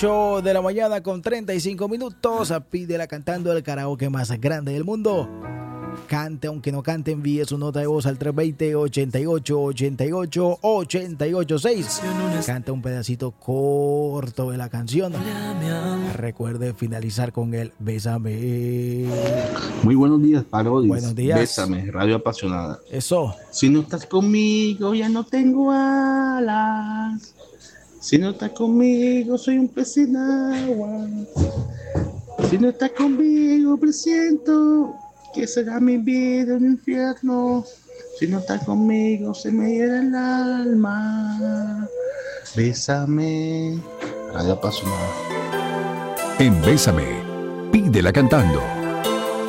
8 de la mañana con 35 minutos. Pídela cantando el karaoke más grande del mundo. Cante, aunque no cante, envíe su nota de voz al 320-88-88-886. Canta un pedacito corto de la canción. Recuerde finalizar con el Bésame. Muy buenos días, Parodis. Buenos días. Bésame, radio apasionada. Eso. Si no estás conmigo, ya no tengo alas. Si no estás conmigo, soy un pez sin agua. Si no estás conmigo, presiento que será mi vida un infierno. Si no estás conmigo, se me hiera el alma. Bésame, radio apasionada. En Bésame, pídela cantando.